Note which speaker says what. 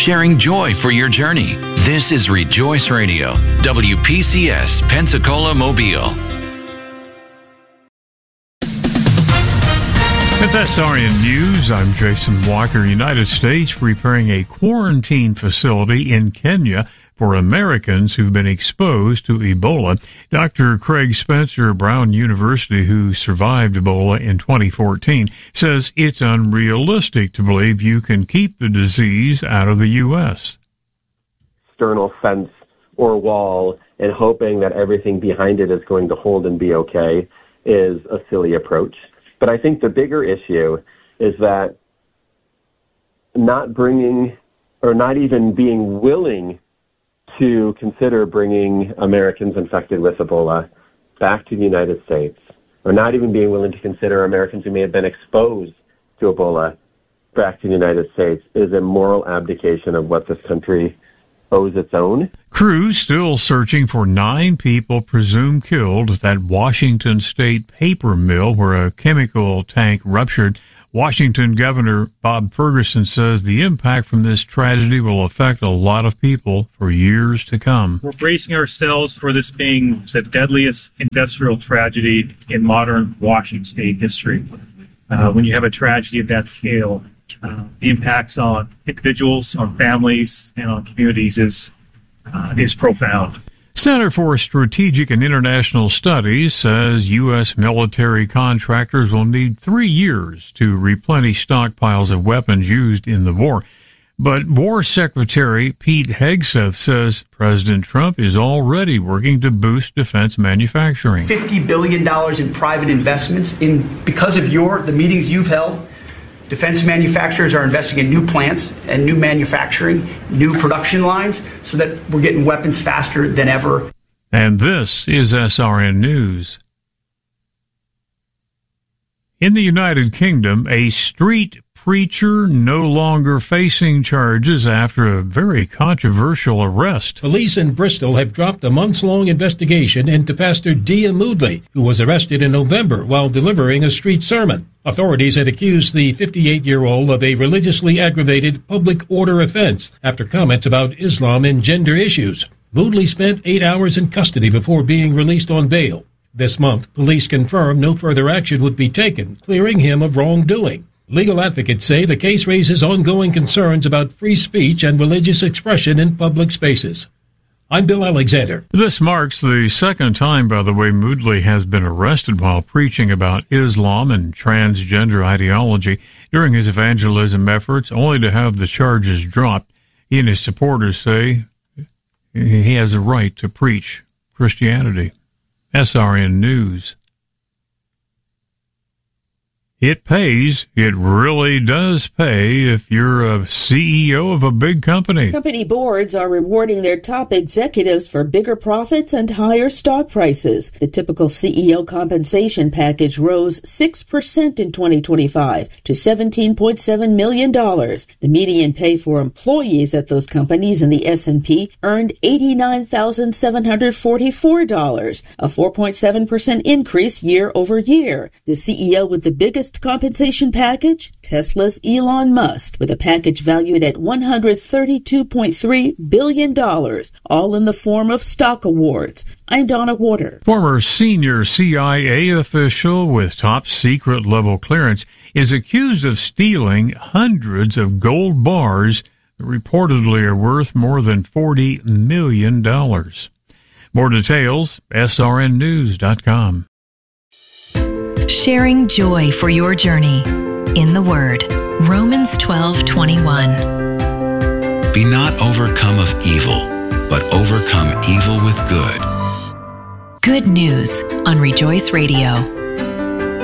Speaker 1: sharing joy for your journey. This is Rejoice Radio, WPCS, Pensacola, Mobile.
Speaker 2: With SRN News, I'm Jason Walker. United States preparing a quarantine facility in Kenya for Americans who've been exposed to Ebola. Dr. Craig Spencer, Brown University, who survived Ebola in 2014, says it's unrealistic to believe you can keep the disease out of the U.S.
Speaker 3: External fence or wall and hoping that everything behind it is going to hold and be okay is a silly approach. But I think the bigger issue is that not bringing or not even being willing to consider bringing Americans infected with Ebola back to the United States, or not even being willing to consider Americans who may have been exposed to Ebola back to the United States is a moral abdication of what this country owes its own.
Speaker 2: Crews still searching for 9 people presumed killed at that Washington State paper mill where a chemical tank ruptured. Washington Governor Bob Ferguson says the impact from this tragedy will affect a lot of people for years to come.
Speaker 4: We're bracing ourselves for this being the deadliest industrial tragedy in modern Washington State history. When you have a tragedy of that scale, the impacts on individuals, on families, and on communities is profound.
Speaker 2: Center for Strategic and International Studies says U.S. military contractors will need 3 years to replenish stockpiles of weapons used in the war. But War Secretary Pete Hegseth says President Trump is already working to boost defense manufacturing.
Speaker 5: $50 billion in private investments because of the meetings you've held. Defense manufacturers are investing in new plants and new manufacturing, new production lines, so that we're getting weapons faster than ever.
Speaker 2: And this is SRN News. In the United Kingdom, a street preacher no longer facing charges after a very controversial arrest.
Speaker 6: Police in Bristol have dropped a months-long investigation into Pastor Dia Moodley, who was arrested in November while delivering a street sermon. Authorities had accused the 58-year-old of a religiously aggravated public order offense after comments about Islam and gender issues. Moodley spent 8 hours in custody before being released on bail. This month, police confirmed no further action would be taken, clearing him of wrongdoing. Legal advocates say the case raises ongoing concerns about free speech and religious expression in public spaces. I'm Bill Alexander.
Speaker 2: This marks the second time, by the way, Moodley has been arrested while preaching about Islam and transgender ideology during his evangelism efforts, only to have the charges dropped. He and his supporters say he has a right to preach Christianity. SRN News. It pays. It really does pay if you're a CEO of a big company.
Speaker 7: Company boards are rewarding their top executives for bigger profits and higher stock prices. The typical CEO compensation package rose 6% in 2025 to $17.7 million. The median pay for employees at those companies in the S&P earned $89,744, a 4.7% increase year over year. The CEO with the biggest compensation package, Tesla's Elon Musk, with a package valued at $132.3 billion, all in the form of stock awards. I'm Donna Water.
Speaker 2: Former senior CIA official with top secret level clearance is accused of stealing hundreds of gold bars that reportedly are worth more than $40 million. More details, srnnews.com.
Speaker 8: Sharing joy for your journey. In the Word, Romans 12:21.
Speaker 1: Be not overcome of evil, but overcome evil with good.
Speaker 8: Good news on Rejoice Radio.